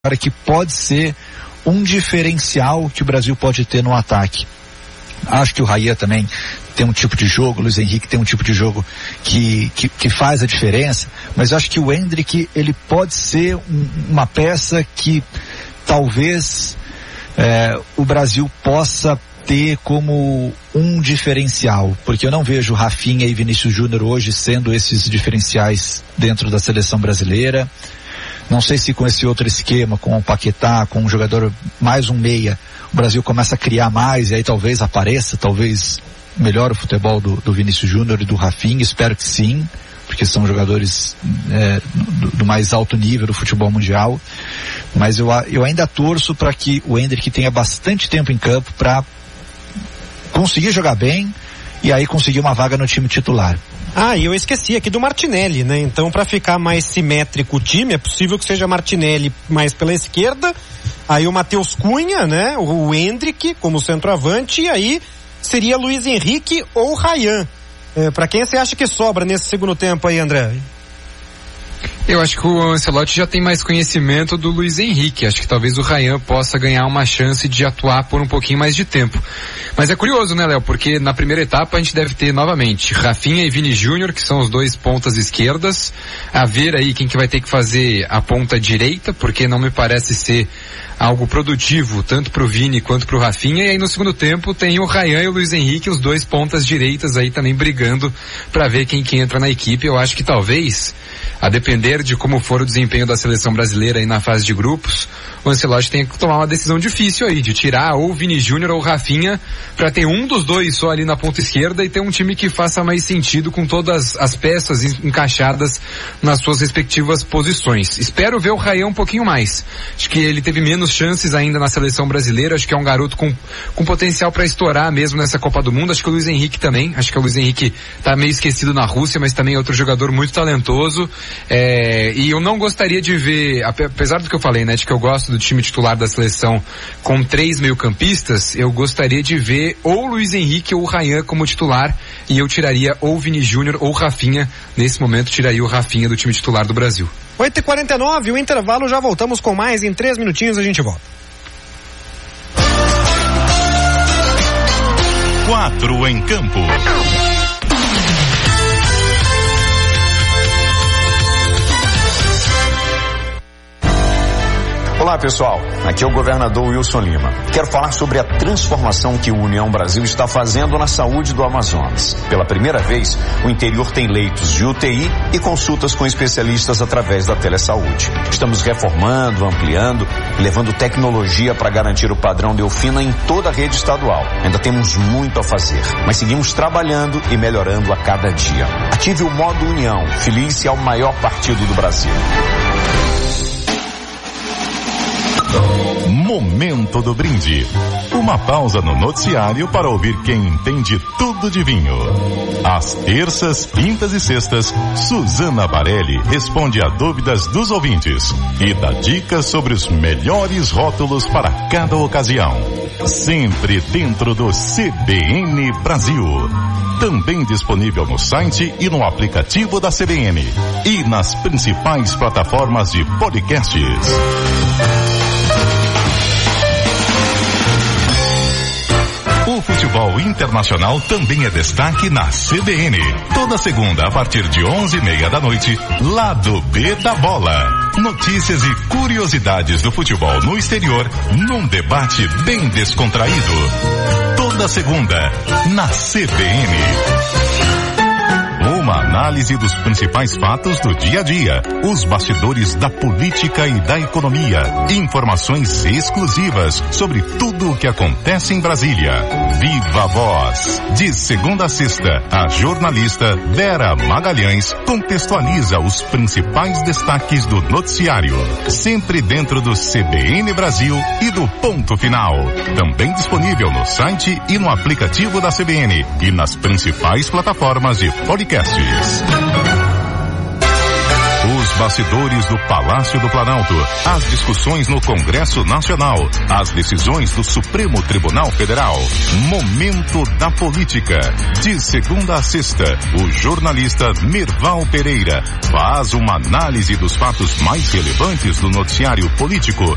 que pode ser um diferencial que o Brasil pode ter no ataque. Acho que o Rayan também tem um tipo de jogo, o Luiz Henrique tem um tipo de jogo que faz a diferença, mas eu acho que o Endrick, ele pode ser uma peça que talvez o Brasil possa ter como um diferencial, porque eu não vejo Rafinha e Vinícius Júnior hoje sendo esses diferenciais dentro da seleção brasileira. Não sei se com esse outro esquema, com o Paquetá, com um jogador mais um meia, o Brasil começa a criar mais e aí talvez apareça, talvez melhore o futebol do Vinícius Júnior e do Rafinha. Espero que sim, porque são jogadores do mais alto nível do futebol mundial. Mas eu ainda torço para que o Endrick tenha bastante tempo em campo para conseguir jogar bem e aí conseguir uma vaga no time titular. E eu esqueci aqui do Martinelli, né? Então, para ficar mais simétrico o time, é possível que seja Martinelli mais pela esquerda, aí o Matheus Cunha, né? O Endrick como centroavante, e aí seria Luiz Henrique ou Rayan. Para quem você acha que sobra nesse segundo tempo aí, André? Eu acho que o Ancelotti já tem mais conhecimento do Luiz Henrique. Acho que talvez o Rayan possa ganhar uma chance de atuar por um pouquinho mais de tempo. Mas é curioso, né, Léo? Porque na primeira etapa a gente deve ter novamente Rafinha e Vini Júnior, que são os dois pontas esquerdas. A ver aí quem que vai ter que fazer a ponta direita, porque não me parece ser algo produtivo, tanto pro Vini quanto pro Rafinha. E aí no segundo tempo tem o Rayan e o Luiz Henrique, os dois pontas direitas aí também brigando para ver quem que entra na equipe. Eu acho que talvez, a depender de como for o desempenho da seleção brasileira aí na fase de grupos, o Ancelotti tem que tomar uma decisão difícil aí, de tirar ou o Vini Júnior ou o Rafinha, para ter um dos dois só ali na ponta esquerda e ter um time que faça mais sentido com todas as peças encaixadas nas suas respectivas posições. Espero ver o Rayan um pouquinho mais. Acho que ele teve menos chances ainda na seleção brasileira, acho que é um garoto com potencial para estourar mesmo nessa Copa do Mundo. Acho que o Luiz Henrique também, acho que o Luiz Henrique tá meio esquecido na Rússia, mas também é outro jogador muito talentoso. E eu não gostaria de ver, apesar do que eu falei, né, de que eu gosto do time titular da seleção com 3 meio-campistas, eu gostaria de ver ou o Luiz Henrique ou o Rayan como titular, e eu tiraria ou o Vini Júnior ou o Rafinha. Nesse momento tiraria o Rafinha do time titular do Brasil. 8h49, o intervalo, já voltamos com mais, em 3 minutinhos a gente volta. 4 em campo. Olá pessoal, aqui é o governador Wilson Lima. Quero falar sobre a transformação que o União Brasil está fazendo na saúde do Amazonas. Pela primeira vez, o interior tem leitos de UTI e consultas com especialistas através da telesaúde. Estamos reformando, ampliando e levando tecnologia para garantir o padrão Delfina em toda a rede estadual. Ainda temos muito a fazer, mas seguimos trabalhando e melhorando a cada dia. Ative o modo União, filie-se ao maior partido do Brasil. Momento do brinde. Uma pausa no noticiário para ouvir quem entende tudo de vinho. Às terças, quintas e sextas, Suzana Barelli responde a dúvidas dos ouvintes e dá dicas sobre os melhores rótulos para cada ocasião. Sempre dentro do CBN Brasil. Também disponível no site e no aplicativo da CBN e nas principais plataformas de podcasts. O futebol internacional também é destaque na CBN. Toda segunda, a partir de 11h30 da noite, Lado B da Bola. Notícias e curiosidades do futebol no exterior, num debate bem descontraído. Toda segunda, na CBN. Uma análise dos principais fatos do dia a dia, os bastidores da política e da economia, informações exclusivas sobre tudo o que acontece em Brasília. Viva a Voz! De segunda a sexta, a jornalista Vera Magalhães contextualiza os principais destaques do noticiário, sempre dentro do CBN Brasil e do Ponto Final. Também disponível no site e no aplicativo da CBN e nas principais plataformas de podcast. Os bastidores do Palácio do Planalto, as discussões no Congresso Nacional, as decisões do Supremo Tribunal Federal. Momento da Política. De segunda a sexta, o jornalista Merval Pereira faz uma análise dos fatos mais relevantes do noticiário político